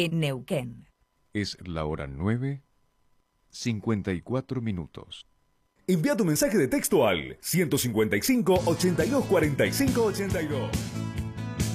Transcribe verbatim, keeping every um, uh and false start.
en Neuquén. Es la hora nueve, cincuenta y cuatro minutos. Envía tu mensaje de texto al ciento cincuenta y cinco, ochenta y dos, cuarenta y cinco, ochenta y dos.